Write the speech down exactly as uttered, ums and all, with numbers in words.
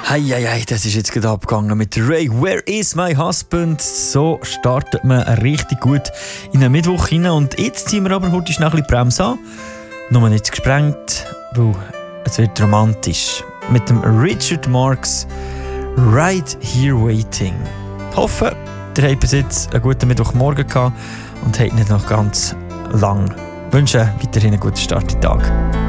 Heieiei, das ist jetzt gerade abgegangen mit Ray. Where is my husband? So startet man richtig gut in den Mittwoch hinein. Und jetzt ziehen wir aber heute schnell ein bisschen Bremse an. Nur nicht gesprengt, weil es wird romantisch. Mit dem Richard Marx Right Here Waiting. Ich hoffe, ihr habt bis jetzt einen guten Mittwochmorgen gehabt und habt nicht noch ganz lang. Ich wünsche weiterhin einen guten Start in den Tag.